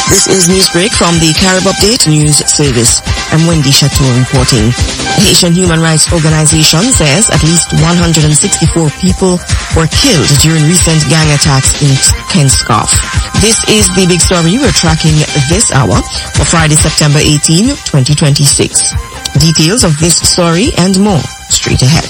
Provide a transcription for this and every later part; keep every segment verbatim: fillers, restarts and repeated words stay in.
This is Newsbreak from the Carib Update News Service. I'm Wendy Chateau reporting. The Haitian Human Rights Organization says at least one hundred sixty-four people were killed during recent gang attacks in Kenskoff. This is the big story we're tracking this hour for Friday, September eighteenth, twenty twenty-six. Details of this story and more straight ahead.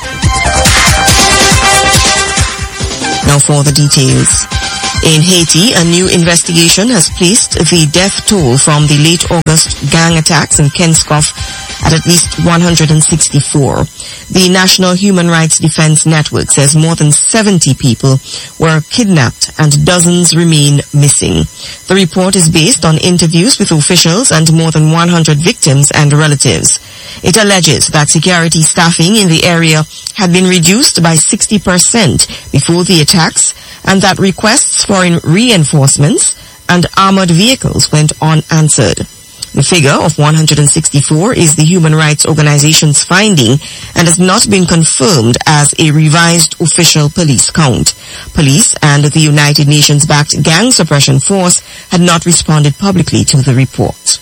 Now for the details. In Haiti, a new investigation has placed the death toll from the late August gang attacks in Kenskoff at at least one hundred sixty-four. The National Human Rights Defense Network says more than seventy people were kidnapped and dozens remain missing. The report is based on interviews with officials and more than one hundred victims and relatives. It alleges that security staffing in the area had been reduced by sixty percent before the attacks, and that requests for reinforcements and armored vehicles went unanswered. The figure of one hundred sixty-four is the Human Rights Organization's finding and has not been confirmed as a revised official police count. Police and the United Nations-backed Gang Suppression Force had not responded publicly to the report.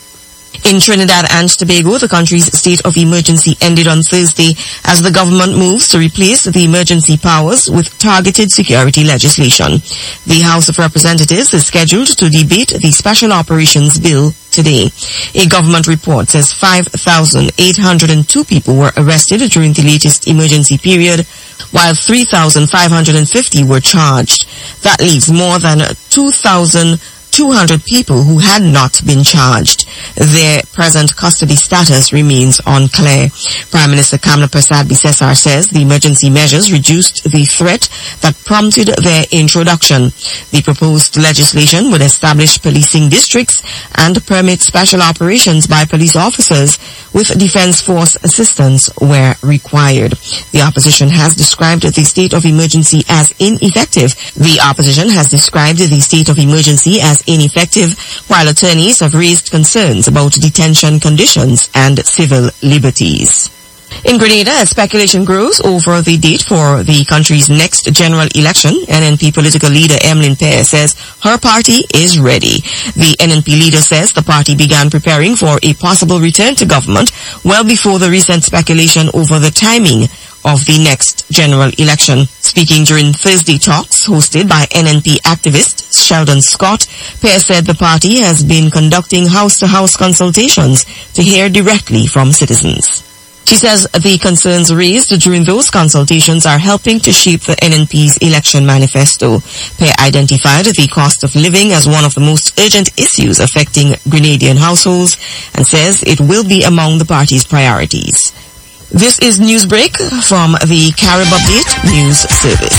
In Trinidad and Tobago, the country's state of emergency ended on Thursday as the government moves to replace the emergency powers with targeted security legislation. The House of Representatives is scheduled to debate the Special Operations Bill today. A government report says five thousand eight hundred two people were arrested during the latest emergency period, while three thousand five hundred fifty were charged. That leaves more than two thousand two hundred people who had not been charged. Their present custody status remains unclear. Prime Minister Kamla Persad Bissessar says the emergency measures reduced the threat that prompted their introduction. The proposed legislation would establish policing districts and permit special operations by police officers with defense force assistance where required. The opposition has described the state of emergency as ineffective. The opposition has described the state of emergency as ineffective, while attorneys have raised concerns about detention conditions and civil liberties. In Grenada, as speculation grows over the date for the country's next general election, N N P political leader Emmeline Pear says her party is ready. The N N P leader says the party began preparing for a possible return to government well before the recent speculation over the timing of the next general election. Speaking during Thursday talks hosted by N N P activist Sheldon Scott, Pear said the party has been conducting house-to-house consultations to hear directly from citizens. She says the concerns raised during those consultations are helping to shape the N N P's election manifesto. Pear identified the cost of living as one of the most urgent issues affecting Grenadian households and says it will be among the party's priorities. This is Newsbreak from the Carib Update News Service.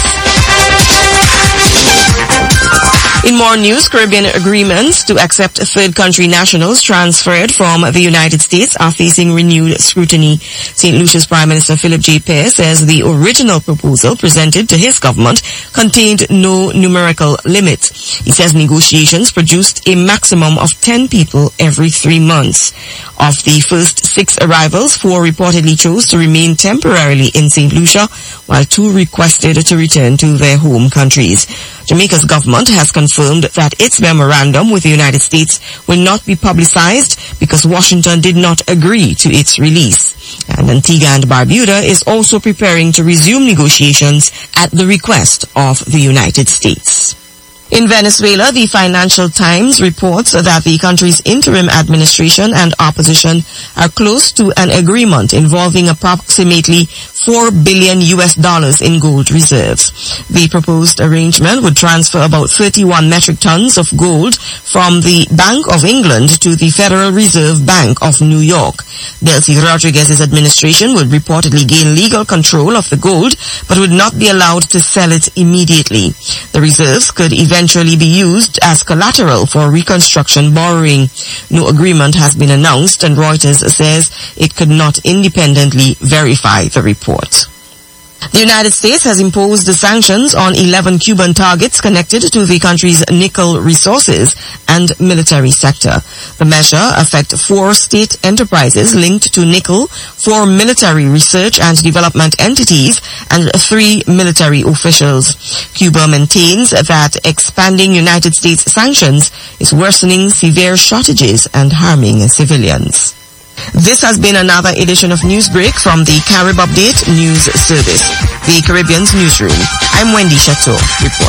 In more news, Caribbean agreements to accept third country nationals transferred from the United States are facing renewed scrutiny. Saint Lucia's Prime Minister Philip J. Pear says the original proposal presented to his government contained no numerical limit. He says negotiations produced a maximum of ten people every three months. Of the first six arrivals, four reportedly chose to remain temporarily in Saint Lucia, while two requested to return to their home countries. Jamaica's government has confirmed that its memorandum with the United States will not be publicized because Washington did not agree to its release. And Antigua and Barbuda is also preparing to resume negotiations at the request of the United States. In Venezuela, the Financial Times reports that the country's interim administration and opposition are close to an agreement involving approximately four billion U S dollars in gold reserves. The proposed arrangement would transfer about thirty-one metric tons of gold from the Bank of England to the Federal Reserve Bank of New York. Delcy Rodriguez's administration would reportedly gain legal control of the gold, but would not be allowed to sell it immediately. The reserves could eventually be used as collateral for reconstruction borrowing. No agreement has been announced, and Reuters says it could not independently verify the report. The United States has imposed the sanctions on eleven Cuban targets connected to the country's nickel resources and military sector. The measure affects four state enterprises linked to nickel, four military research and development entities, and three military officials. Cuba maintains that expanding United States sanctions is worsening severe shortages and harming civilians. This has been another edition of Newsbreak from the Carib Update News Service, the Caribbean's newsroom. I'm Wendy Chateau, reporting.